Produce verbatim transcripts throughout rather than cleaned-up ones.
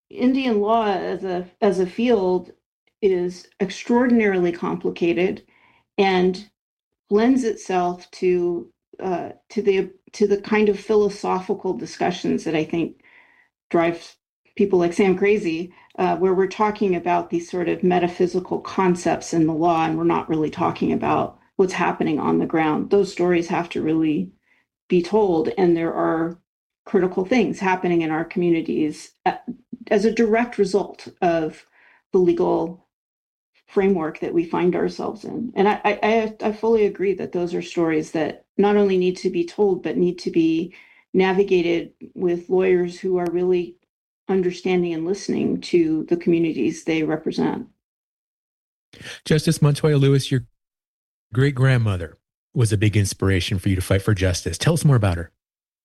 Indian law as a as a field is extraordinarily complicated and lends itself to uh, to the to the kind of philosophical discussions that I think drives people like Sam crazy, uh, where we're talking about these sort of metaphysical concepts in the law, and we're not really talking about what's happening on the ground. Those stories have to really be told, and there are critical things happening in our communities uh, as a direct result of the legal framework that we find ourselves in. And I, I, I fully agree that those are stories that not only need to be told, but need to be navigated with lawyers who are really understanding and listening to the communities they represent. Justice Montoya Lewis, your great grandmother was a big inspiration for you to fight for justice. Tell us more about her.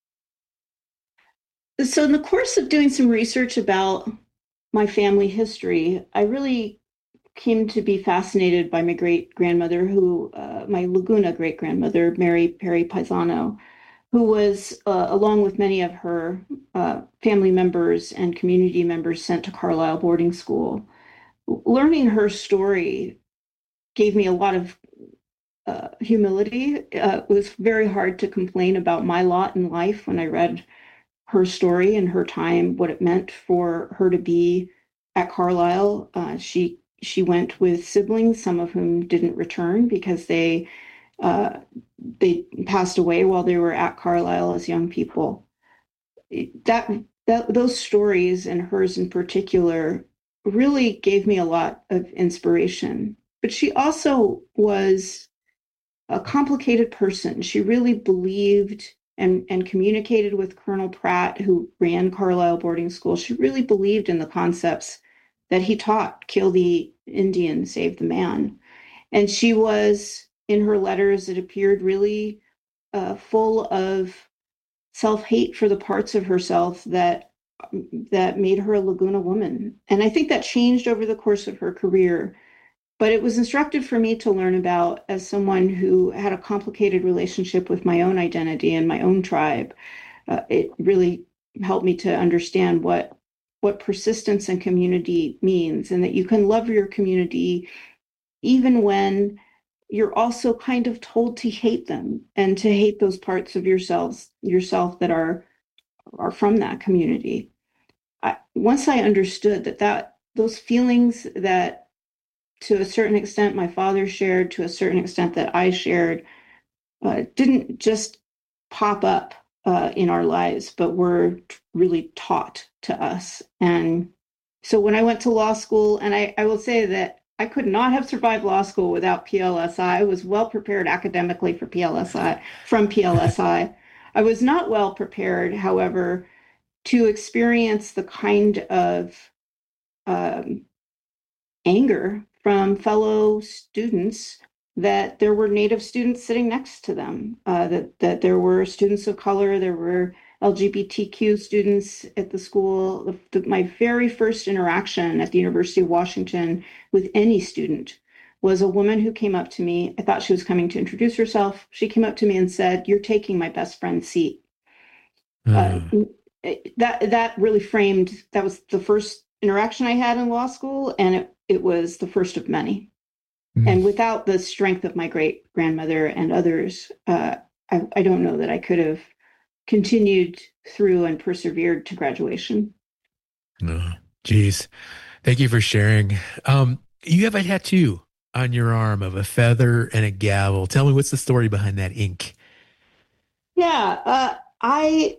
So, in the course of doing some research about my family history, I really came to be fascinated by my great grandmother, who, uh, my Laguna great grandmother, Mary Perry Paisano, who was, uh, along with many of her uh, family members and community members, sent to Carlisle boarding school. Learning her story gave me a lot of uh, humility. Uh, it was very hard to complain about my lot in life when I read her story and her time, what it meant for her to be at Carlisle. Uh, she she went with siblings, some of whom didn't return because they uh, they passed away while they were at Carlisle as young people. That that those stories, and hers in particular, really gave me a lot of inspiration. But she also was a complicated person. She really believed and, and communicated with Colonel Pratt, who ran Carlisle boarding school. She really believed in the concepts that he taught: kill the Indian, save the man. And she was, in her letters, it appeared really uh, full of self hate for the parts of herself that that made her a Laguna woman. And I think that changed over the course of her career, but it was instructive for me to learn about as someone who had a complicated relationship with my own identity and my own tribe. Uh, it really helped me to understand what what persistence and community means, and that you can love your community even when you're also kind of told to hate them and to hate those parts of yourselves yourself that are are from that community. I, once I understood that that those feelings that to a certain extent my father shared, to a certain extent that I shared, uh, didn't just pop up uh, in our lives, but were really taught to us. And so when I went to law school, and I, I will say that I could not have survived law school without P L S I. I I was well prepared academically for P L S I, from P L S I. I I was not well prepared, however, to experience the kind of um, anger from fellow students that there were Native students sitting next to them, uh, that that there were students of color, there were L G B T Q students at the school. The, the, my very first interaction at the University of Washington with any student was a woman who came up to me. I thought she was coming to introduce herself. She came up to me and said, "You're taking my best friend's seat." Uh, Uh, that that really framed. That was the first interaction I had in law school, and it it was the first of many. And mm, without the strength of my great grandmother and others, uh, I, I don't know that I could have continued through and persevered to graduation. no. Geez. Thank you for sharing. Um, you have a tattoo on your arm of a feather and a gavel. Tell me, what's the story behind that ink? Yeah, uh, I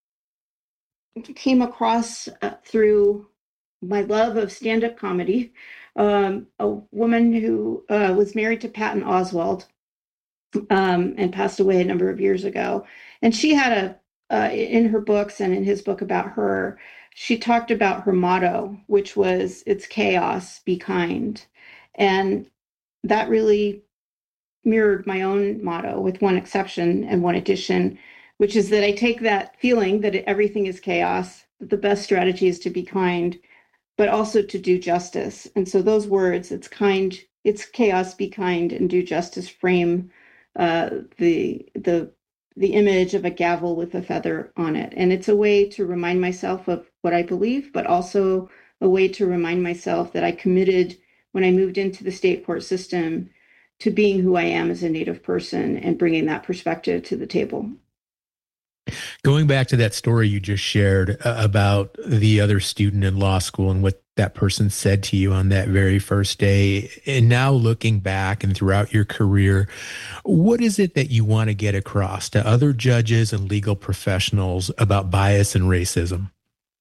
came across uh, through my love of stand-up comedy, um, a woman who uh, was married to Patton Oswalt, um, and passed away a number of years ago. And she had a uh, in her books and in his book about her, she talked about her motto, which was "It's chaos, be kind," and that really mirrored my own motto, with one exception and one addition, which is that I take that feeling that everything is chaos, that the best strategy is to be kind, but also to do justice. And so those words, it's kind, it's chaos, be kind, and do justice, frame uh, the the the image of a gavel with a feather on it. And it's a way to remind myself of what I believe, but also a way to remind myself that I committed when I moved into the state court system to being who I am as a Native person and bringing that perspective to the table. Going back to that story you just shared uh, about the other student in law school and what that person said to you on that very first day, and now looking back and throughout your career, what is it that you want to get across to other judges and legal professionals about bias and racism?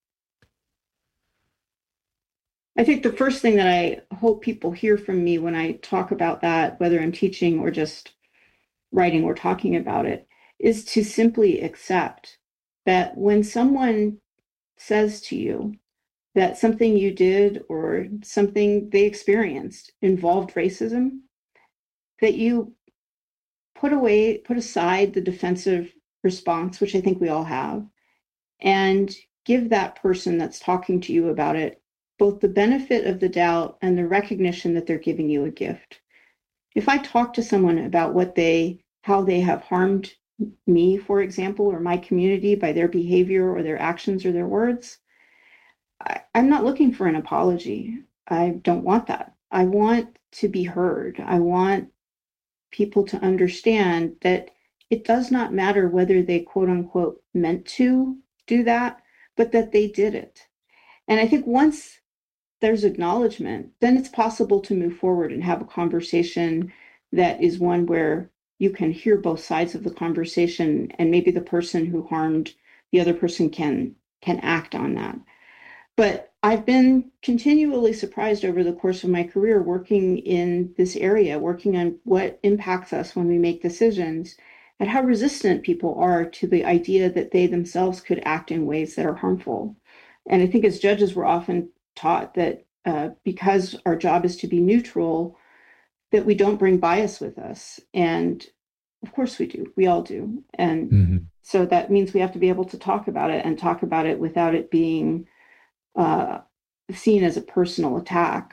I think the first thing that I hope people hear from me when I talk about that, whether I'm teaching or just writing or talking about it, is to simply accept that when someone says to you that something you did or something they experienced involved racism, that you put away, put aside the defensive response, which I think we all have, and give that person that's talking to you about it both the benefit of the doubt and the recognition that they're giving you a gift. If I talk to someone about what they, how they have harmed me, for example, or my community by their behavior or their actions or their words, I, I'm not looking for an apology. I don't want that. I want to be heard. I want people to understand that it does not matter whether they quote unquote meant to do that, but that they did it. And I think once there's acknowledgement, then it's possible to move forward and have a conversation that is one where you can hear both sides of the conversation, and maybe the person who harmed the other person can can act on that. But I've been continually surprised over the course of my career working in this area, working on what impacts us when we make decisions, at how resistant people are to the idea that they themselves could act in ways that are harmful. And I think as judges, we're often taught that uh, because our job is to be neutral, that we don't bring bias with us. And of course we do. We all do. And mm-hmm. so that means we have to be able to talk about it and talk about it without it being uh, seen as a personal attack.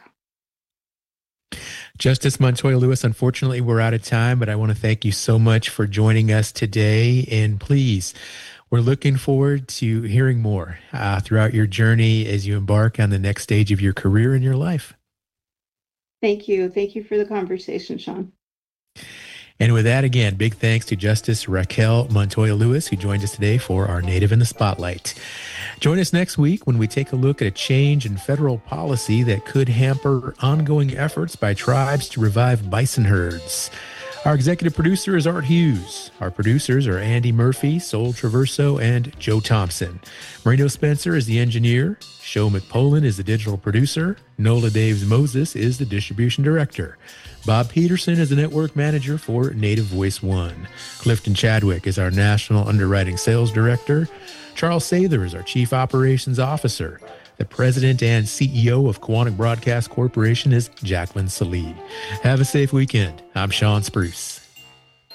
Justice Montoya Lewis, unfortunately, we're out of time, but I want to thank you so much for joining us today. And please, we're looking forward to hearing more uh, throughout your journey as you embark on the next stage of your career and your life. Thank you. Thank you for the conversation, Sean. And with that, again, big thanks to Justice Raquel Montoya Lewis, who joined us today for our Native in the Spotlight. Join us next week when we take a look at a change in federal policy that could hamper ongoing efforts by tribes to revive bison herds. Our executive producer is Art Hughes. Our producers are Andy Murphy, Sol Traverso, and Joe Thompson. Marino Spencer is the engineer. Sho McPolin is the digital producer. Nola Daves Moses is the distribution director. Bob Peterson is the network manager for Native Voice One. Clifton Chadwick is our national underwriting sales director. Charles Sather is our chief operations officer. The president and C E O of Quantic Broadcast Corporation is Jacqueline Salih. Have a safe weekend. I'm Sean Spruce.